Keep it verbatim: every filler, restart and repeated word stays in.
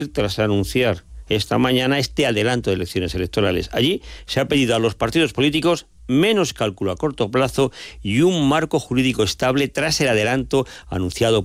tras anunciar esta mañana este adelanto de elecciones electorales. Allí se ha pedido a los partidos políticos menos cálculo a corto plazo y un marco jurídico estable tras el adelanto anunciado